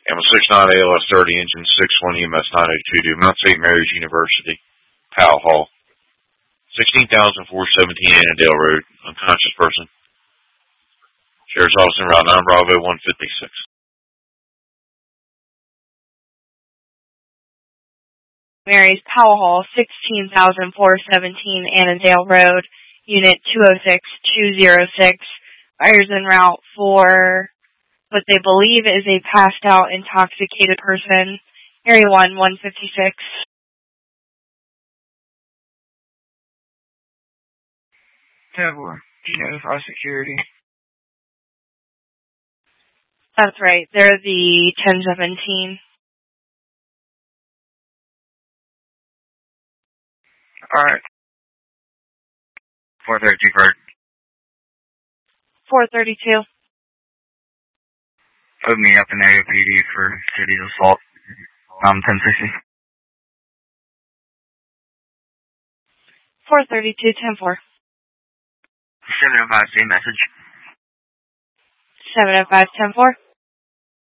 M69 ALS 30 engine 61 EMS 902 to Mount St. Mary's University, Powell Hall. 16,417 Annandale Road, unconscious person. Sheriff's Office en route 9 Bravo 156. Mary's Powell Hall, 16,417 Annandale Road, Unit 206-206. Fires en route for what they believe is a passed out, intoxicated person. Area 1, 156. Tabor, notify security. That's right. They're the 1017. Alright. 432 Bird. 432. Put me up in area PD for city assault. 1060. 432, 10-4. 705, same message. 705, 10-4.